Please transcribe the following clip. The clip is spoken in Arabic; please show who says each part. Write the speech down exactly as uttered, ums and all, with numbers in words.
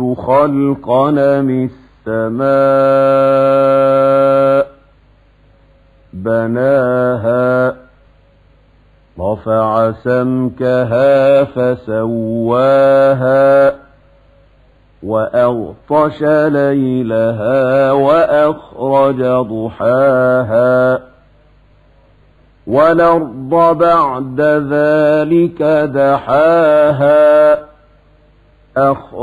Speaker 1: خلقنا من السماء بناها رفع سمكها فسواها وأغطش ليلها وأخرج ضحاها والأرض بعد ذلك دحاها